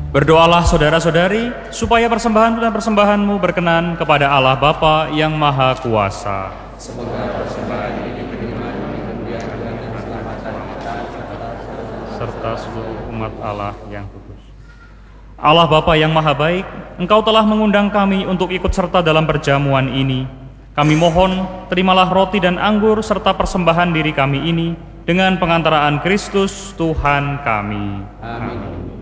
Berdoalah saudara-saudari, supaya persembahan dan persembahanmu berkenan kepada Allah Bapa yang Maha Kuasa. Semoga persembahan ini diterima demi kemuliaan dan keselamatan kita Serta seluruh umat Allah yang kudus. Allah Bapa yang Maha Baik, Engkau telah mengundang kami untuk ikut serta dalam perjamuan ini. Kami mohon, terimalah roti dan anggur serta persembahan diri kami ini dengan pengantaraan Kristus Tuhan kami. Amin.